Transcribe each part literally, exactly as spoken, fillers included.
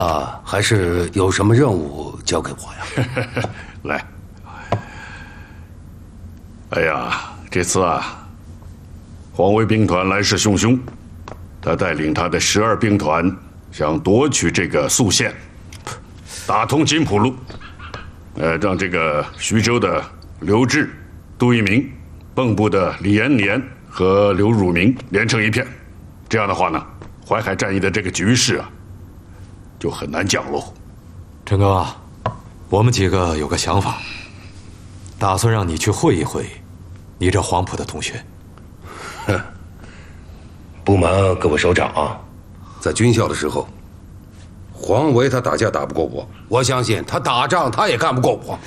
啊，还是有什么任务交给我呀？ 来。哎呀，这次啊，黄维兵团来势汹汹，他带领他的十二兵团想夺取这个宿县，打通金浦路，呃，让这个徐州的刘志、杜一鸣，蚌埠的李延年和刘汝明连成一片。这样的话呢，淮海战役的这个局势啊，就很难降喽。 陈哥，我们几个有个想法，打算让你去会一会你这黄埔的同学。 哼，不瞒各位首长啊，在军校的时候，黄维他打架打不过我，我相信他打仗他也干不过我。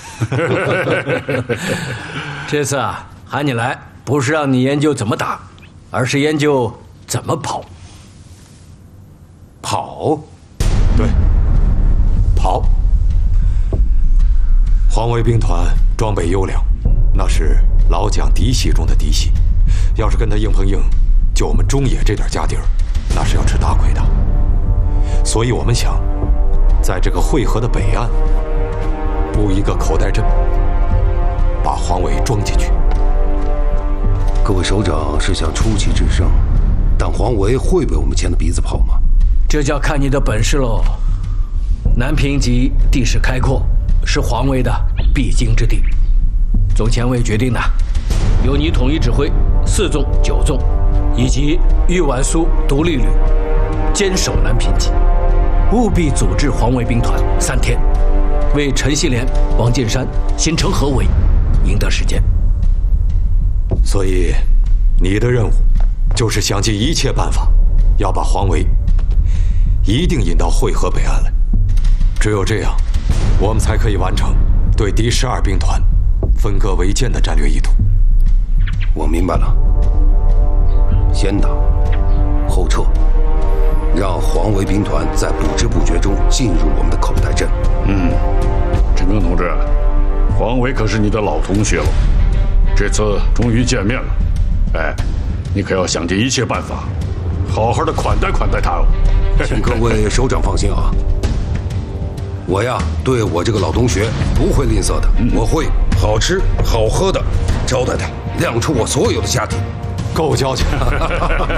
这次啊，喊你来不是让你研究怎么打，而是研究怎么跑。 跑？ 对，跑。黄维兵团装备优良，那是老蒋嫡系中的嫡系，要是跟他硬碰硬，就我们中野这点家底儿，那是要吃大亏的。所以我们想，在这个会河的北岸布一个口袋阵，把黄维装进去。 各位首长是想出奇制胜，但黄维会被我们牵着鼻子跑吗？ 这就要看你的本事喽。南平及地势开阔，是黄维的必经之地。总前卫决定的，由你统一指挥四纵、九纵，以及豫皖苏独立旅，坚守南平集，务必组织黄维兵团三天，为陈锡联、王进山形成合围，赢得时间。 所以，你的任务就是想尽一切办法，要把黄维一定引到会河北岸来。只有这样，我们才可以完成对敌十二兵团分割围歼的战略意图。 我明白了，先打后撤，让黄维兵团在不知不觉中进入我们的口袋阵。 嗯，陈赓同志，黄维可是你的老同学了，这次终于见面了，哎，你可要想尽一切办法，好好的款待款待他哦。 请各位首长放心啊，我呀对我这个老同学不会吝啬的，嗯、我会好吃好喝的招待他，亮出我所有的家底， 够交情。